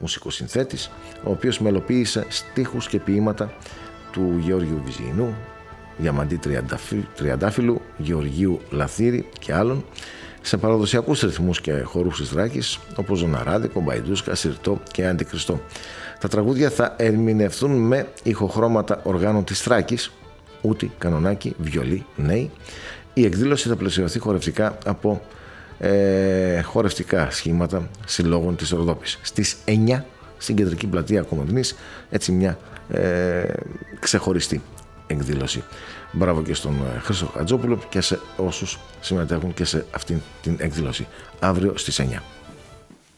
μουσικοσυνθέτης, ο οποίος μελοποίησε στίχους και ποίηματα του Γεώργιου Βυζιεινού, Διαμαντή Τριαντάφυλλου, Γεωργίου Λαθύρη και άλλων, σε παραδοσιακούς ρυθμούς και χορούς της Θράκης, όπως Ζωναράδικο, Μπαϊντούσκα, Σιρτό και Αντικριστό. Τα τραγούδια θα ερμηνευθούν με ηχοχρώματα οργάνων της Θράκης, ούτη, κανονάκι, βιολί, νέι. Η εκδήλωση θα πλαισιωθεί χορευτικά από χορευτικά σχήματα συλλόγων της Ροδόπης. Στις 9 στην κεντρική πλατεία Κομοτηνής, έτσι μια ξεχωριστή εκδήλωση. Μπράβο και στον Χρήστο Χατζόπουλο και σε όσους συμμετέχουν και σε αυτήν την εκδήλωση. Αύριο στις 9.